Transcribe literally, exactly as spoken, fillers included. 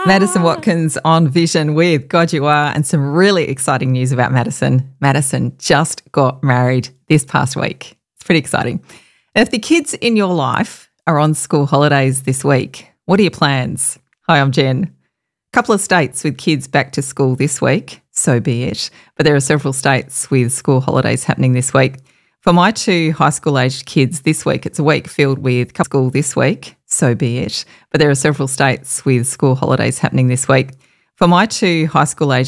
Madison Watkins on Vision with God You Are, and some really exciting news about Madison. Madison just got married this past week. It's pretty exciting. If the kids in your life are on school holidays this week, what are your plans? Hi, I'm Jen. A couple of states with kids back to school this week, so be it. But there are several states with school holidays happening this week. For my two high school-aged kids this week, it's a week filled with school this week, so be it. But there are several states with school holidays happening this week. For my two high school-aged